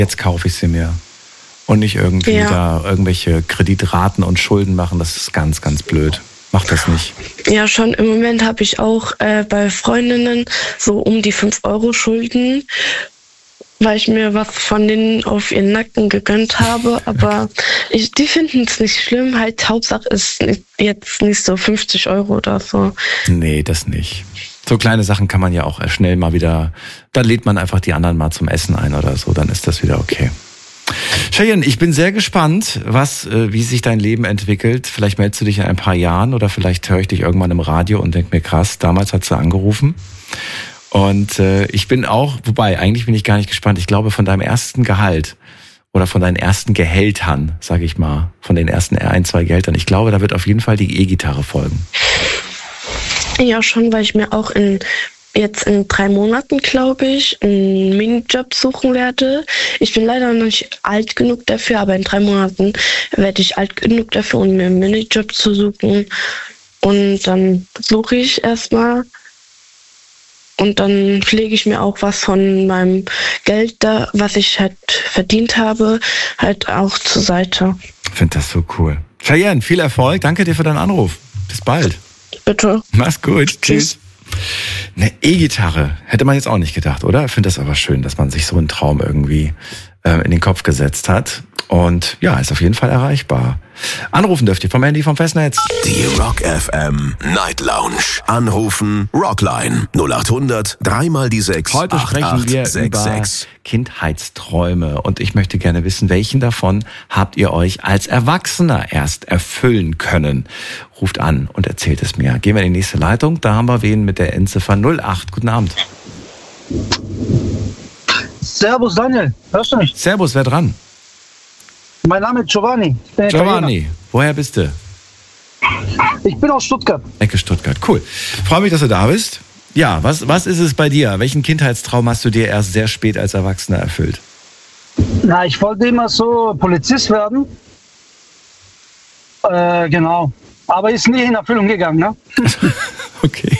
jetzt kaufe ich sie mir. Und nicht irgendwie da irgendwelche Kreditraten und Schulden machen. Das ist ganz, ganz blöd. Mach das nicht. Ja, schon im Moment habe ich auch bei Freundinnen so um die 5 Euro Schulden, weil ich mir was von denen auf ihren Nacken gegönnt habe. Aber die finden es nicht schlimm. Halt, Hauptsache ist jetzt nicht so 50 Euro oder so. Nee, das nicht. So kleine Sachen kann man ja auch schnell mal wieder, dann lädt man einfach die anderen mal zum Essen ein oder so, dann ist das wieder okay. Cheyenne, ich bin sehr gespannt, wie sich dein Leben entwickelt. Vielleicht meldest du dich in ein paar Jahren oder vielleicht höre ich dich irgendwann im Radio und denke mir, krass, damals hat sie angerufen. Und ich bin auch, wobei, eigentlich bin ich gar nicht gespannt. Ich glaube, von deinem ersten Gehalt oder von deinen ersten Gehältern, sage ich mal, von den ersten 2 Gehältern, ich glaube, da wird auf jeden Fall die E-Gitarre folgen. Ja, schon, weil ich mir auch jetzt in 3 Monaten, glaube ich, einen Minijob suchen werde. Ich bin leider noch nicht alt genug dafür, aber in 3 Monaten werde ich alt genug dafür, um mir einen Minijob zu suchen. Und dann suche ich erstmal und dann lege ich mir auch was von meinem Geld da, was ich halt verdient habe, halt auch zur Seite. Ich finde das so cool. Cheyenne, viel Erfolg. Danke dir für deinen Anruf. Bis bald. Bitte. Mach's gut. Tschüss. Eine E-Gitarre hätte man jetzt auch nicht gedacht, oder? Ich finde das aber schön, dass man sich so einen Traum irgendwie in den Kopf gesetzt hat. Und ja, ist auf jeden Fall erreichbar. Anrufen dürft ihr vom Handy vom Festnetz. Die Rock FM Night Lounge. Anrufen Rockline 0800 3 die 6. Heute sprechen wir über Kindheitsträume und ich möchte gerne wissen, welchen davon habt ihr euch als Erwachsener erst erfüllen können? Ruft an und erzählt es mir. Gehen wir in die nächste Leitung. Da haben wir wen mit der Endziffer 08. Guten Abend. Servus Daniel, hörst du mich? Servus, wer dran? Mein Name ist Giovanni. Giovanni, woher bist du? Ich bin aus Stuttgart. Ecke Stuttgart, cool. Freue mich, dass du da bist. Ja, was ist es bei dir? Welchen Kindheitstraum hast du dir erst sehr spät als Erwachsener erfüllt? Na, ich wollte immer so Polizist werden. Genau. Aber ist nie in Erfüllung gegangen, ne? Okay.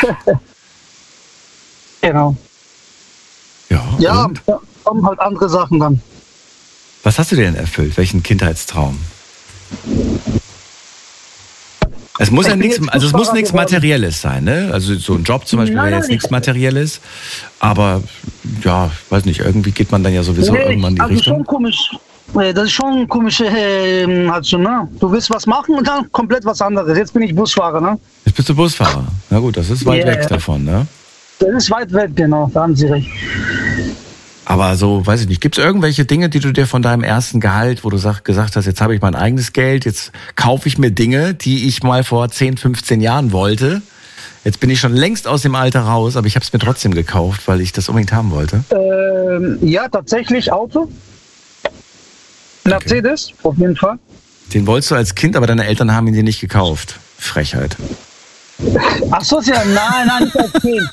Genau. Ja, da kommen halt andere Sachen dann. Was hast du dir denn erfüllt? Welchen Kindheitstraum? Es muss ja nichts, also es muss nichts Materielles sein, ne? Also so ein Job zum Beispiel wäre jetzt nichts Materielles, aber ja, weiß nicht, irgendwie geht man dann ja sowieso irgendwann in die Richtung. Schon komisch. Das ist schon komische, also, ne? Du willst was machen und dann komplett was anderes. Jetzt bin ich Busfahrer, ne? Jetzt bist du Busfahrer. Na gut, das ist weit weg davon, ne? Das ist weit weg, genau, da haben Sie recht. Aber so, weiß ich nicht, gibt es irgendwelche Dinge, die du dir von deinem ersten Gehalt, wo du gesagt hast, jetzt habe ich mein eigenes Geld, jetzt kaufe ich mir Dinge, die ich mal vor 10, 15 Jahren wollte. Jetzt bin ich schon längst aus dem Alter raus, aber ich habe es mir trotzdem gekauft, weil ich das unbedingt haben wollte. Ja, tatsächlich Auto. Mercedes, auf jeden Fall. Den wolltest du als Kind, aber deine Eltern haben ihn dir nicht gekauft. Frechheit. Ach so, ja, nein, nicht als Kind.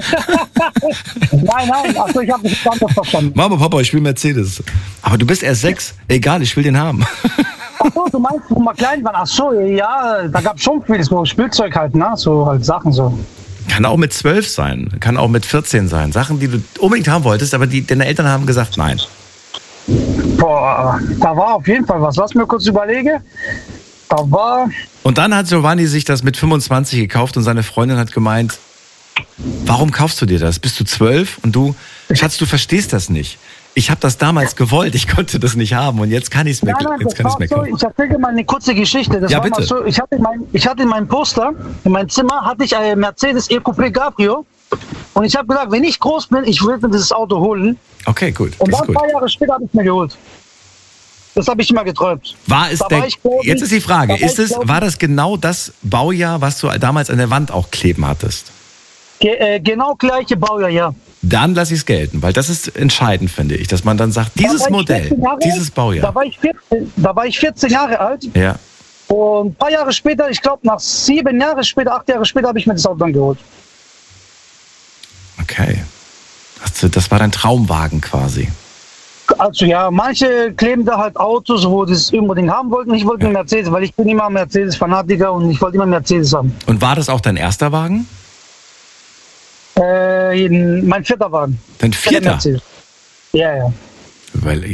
nein, ach so, ich habe das anders verstanden. Mama, Papa, ich will Mercedes. Aber du bist erst 6. Egal, ich will den haben. Ach so, du meinst, wo wir klein waren. Ach so, ja, da gab es schon viel so Spielzeug halt, ne? So halt Sachen so. Kann auch mit 12 sein, kann auch mit 14 sein. Sachen, die du unbedingt haben wolltest, aber deine Eltern haben gesagt, nein. Boah, da war auf jeden Fall was. Lass mir kurz überlegen. Da war... Und dann hat Giovanni sich das mit 25 gekauft und seine Freundin hat gemeint, warum kaufst du dir das? Bist du 12? Und du, Schatz, du verstehst das nicht. Ich habe das damals gewollt, ich konnte das nicht haben und jetzt kann ich es mir kaufen. Ich erzähle dir mal eine kurze Geschichte. Das ja, war bitte. Mal so, ich hatte in meinem Poster, in meinem Zimmer, hatte ich ein Mercedes E-Coupé Cabrio. Und ich habe gesagt, wenn ich groß bin, ich will mir dieses Auto holen. Okay, gut. Und dann ein paar Jahre später habe ich es mir geholt. Das habe ich immer geträumt. Jetzt ist die Frage, war das genau das Baujahr, was du damals an der Wand auch kleben hattest? Genau gleiche Baujahr, ja. Dann lasse ich es gelten, weil das ist entscheidend, finde ich, dass man dann sagt, dieses Modell, dieses Baujahr. Da war ich 14 Jahre alt. Ja. Und ein paar Jahre später, ich glaube nach 7 Jahre später, 8 Jahre später, habe ich mir das Auto dann geholt. Okay. Also, das war dein Traumwagen quasi. Also ja, manche kleben da halt Autos, wo die es unbedingt haben wollten. Ich wollte einen Mercedes, weil ich bin immer Mercedes-Fanatiker und ich wollte immer Mercedes haben. Und war das auch dein erster Wagen? Mein 4. Wagen. Dein 4.? Ja. weil